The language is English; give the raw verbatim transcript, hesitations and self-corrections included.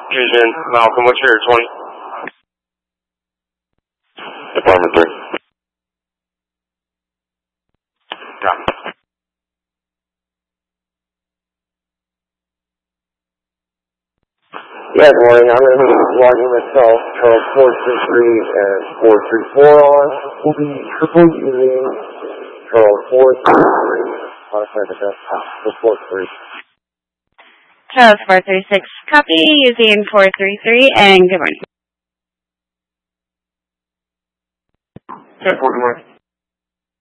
Fusion, Malcolm, what's your twenty? Department three. Got it. Yeah, good morning. I'm going to be logging myself, Charles four three three and four three four on. We'll be triple using Charles four three three. Modify the desktop for four three. Charles four three six, copy, using four three three, and good morning. Good morning.